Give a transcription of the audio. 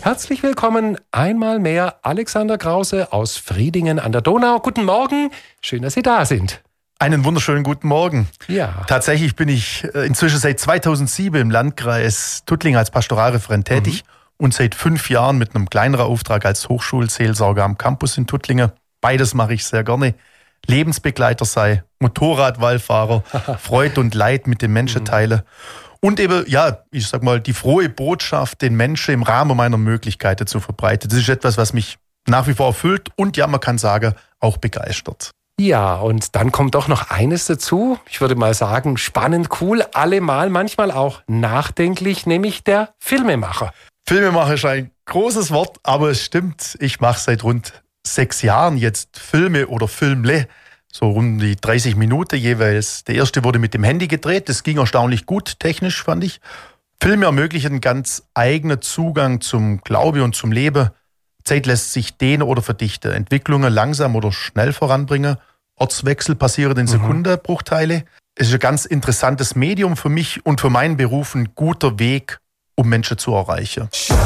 Herzlich willkommen einmal mehr, Alexander Krause aus Friedingen an der Donau. Guten Morgen, schön, dass Sie da sind. Einen wunderschönen guten Morgen. Ja. Tatsächlich bin ich inzwischen seit 2007 im Landkreis Tuttlingen als Pastoralreferent tätig und seit 5 Jahren mit einem kleineren Auftrag als Hochschulseelsorger am Campus in Tuttlingen. Beides mache ich sehr gerne. Lebensbegleiter sei, Motorradwallfahrer, Freude und Leid mit den Menschen teile. Und eben, ja, ich sag mal, die frohe Botschaft den Menschen im Rahmen meiner Möglichkeiten zu verbreiten. Das ist etwas, was mich nach wie vor erfüllt und ja, man kann sagen, auch begeistert. Ja, und dann kommt doch noch eines dazu. Ich würde mal sagen, spannend, cool, allemal, manchmal auch nachdenklich, nämlich der Filmemacher. Filmemacher ist ein großes Wort, aber es stimmt. Ich mache seit rund 6 Jahren jetzt Filme oder Filmle, so rund die 30 Minuten jeweils. Der erste wurde mit dem Handy gedreht, das ging erstaunlich gut, technisch fand ich. Filme ermöglichen einen ganz eigenen Zugang zum Glaube und zum Leben. Zeit lässt sich dehnen oder verdichten, Entwicklungen langsam oder schnell voranbringen. Ortswechsel passieren in Sekundenbruchteile. Es ist ein ganz interessantes Medium für mich und für meinen Beruf ein guter Weg, um Menschen zu erreichen.